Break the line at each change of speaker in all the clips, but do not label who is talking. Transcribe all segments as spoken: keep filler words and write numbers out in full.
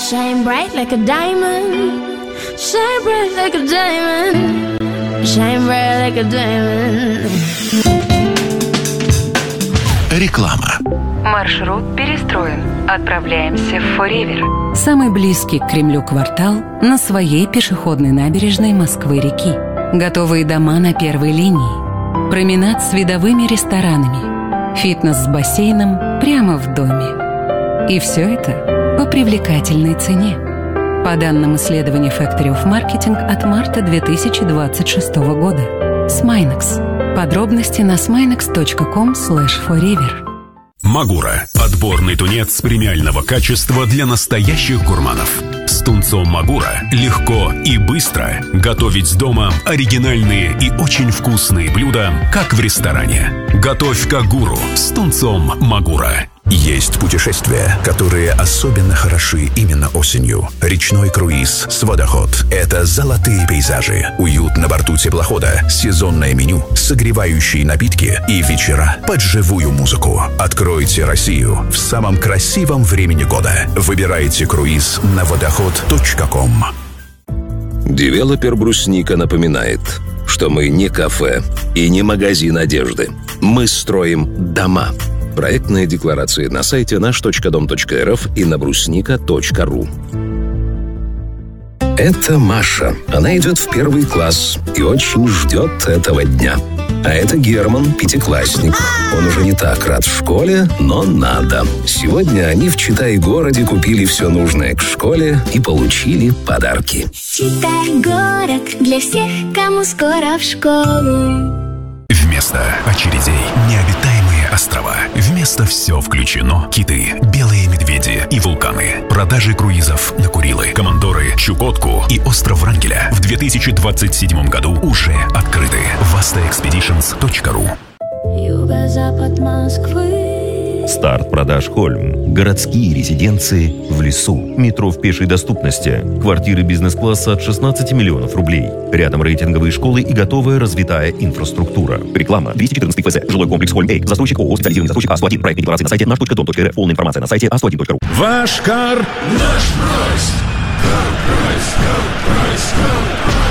Shine bright like a diamond. Shine bright like a diamond. Shine bright like a diamond.
Реклама.
Маршрут перестроен. Отправляемся в Форевер.
Самый близкий к Кремлю квартал на своей пешеходной набережной Москвы-реки. Готовые дома на первой линии. Променад с видовыми ресторанами. Фитнес с бассейном прямо в доме. И все это по привлекательной цене. По данным исследования Factory of Marketing от марта две тысячи двадцать шестого года. Sminex. Подробности на sminex точка ком слэш форевер.
Магура. Отборный тунец премиального качества для настоящих гурманов. С тунцом Магура легко и быстро готовить дома оригинальные и очень вкусные блюда, как в ресторане. Готовь как гуру с тунцом Магура.
Есть путешествия, которые особенно хороши именно осенью. Речной круиз, сводоход – это золотые пейзажи, уют на борту теплохода, сезонное меню, согревающие напитки и вечера под живую музыку. Откройте Россию в самом красивом времени года. Выбирайте круиз на водоход точка ком.
Девелопер «Брусника» напоминает, что мы не кафе и не магазин одежды. Мы строим дома. Проектные декларации на сайте наш точка дом точка эр эф и на брусника точка ру. Это Маша. Она идет в первый класс и очень ждет этого дня. А это Герман, пятиклассник. Он уже не так рад в школе, но надо. Сегодня они в Читай-городе купили все нужное к школе и получили подарки.
Читай-город для всех, кому скоро в школу.
Вместо очередей необитаемые острова. Вместо «все включено» киты, белые медведи и вулканы. Продажи круизов на Курилы, Командоры, Чукотку и остров Врангеля в две тысячи двадцать седьмом году уже открыты. васта экспедишнс точка ру.
Юго-запад Москвы.
Старт продаж Хольм. Городские резиденции в лесу. Метро в пешей доступности. Квартиры бизнес-класса от шестнадцати миллионов рублей. Рядом рейтинговые школы и готовая развитая инфраструктура. Реклама. двести четырнадцать ФЗ. Жилой комплекс Хольм Эй. Застройщик ООО «Специализированный застройщик А сто один». Проектные декларации на сайте наш точка дом точка эр эф. Полная информация на сайте а сто один точка ру.
Ваш кар. Наш прайс. Кар прайс. Кар прайс. Кар прайс.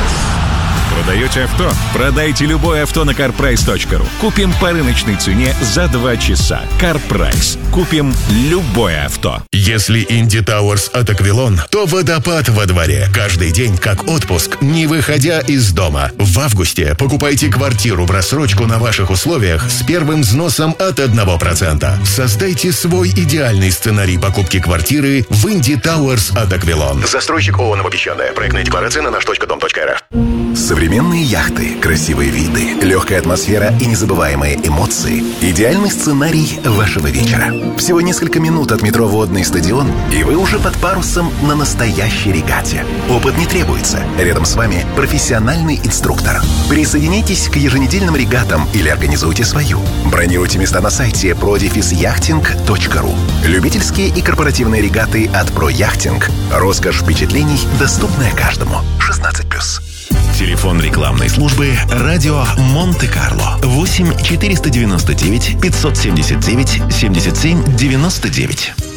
Продаете авто? Продайте любое авто на кар прайс точка ру. Купим по рыночной цене за два часа. CarPrice. Купим любое авто.
Если Инди Тауэрс от Аквилон, то водопад во дворе. Каждый день как отпуск, не выходя из дома. В августе покупайте квартиру в рассрочку на ваших условиях с первым взносом от одного процента. Создайте свой идеальный сценарий покупки квартиры в Инди Тауэрс от Аквилон.
Застройщик ООО «Новообещанная». Проектная декларация на наш точка дом точка эр эф. Современные яхты, красивые виды, легкая атмосфера и незабываемые эмоции – идеальный сценарий вашего вечера. Всего несколько минут от метро «Водный стадион», и вы уже под парусом на настоящей регате. Опыт не требуется. Рядом с вами профессиональный инструктор. Присоединяйтесь к еженедельным регатам или организуйте свою. Бронируйте места на сайте про дефис яхтинг точка ру. Любительские и корпоративные регаты от ProYachting. Роскошь впечатлений, доступная каждому. шестнадцать плюс.
Телефон рекламной службы «Радио Монте-Карло» восемь четыреста девяносто девять пятьсот семьдесят девять семьдесят семь девяносто девять.